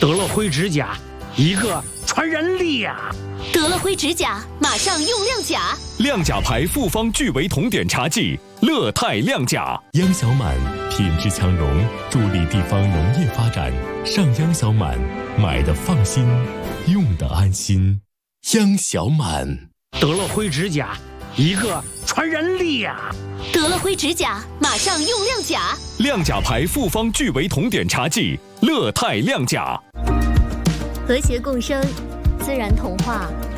得了灰指甲，一个传染力呀！ 得了灰指甲，马上用亮甲。 亮甲牌复方聚维酮碘茶剂，乐泰亮甲。 央小满品质强融，助力地方农业发展。上央小满，买的放心，用的安心。央小满。 得了灰指甲，一个传染力呀！ 得了灰指甲，马上用亮甲。 亮甲牌复方聚维酮碘茶剂，乐泰亮甲。 和谐共生，自然童话。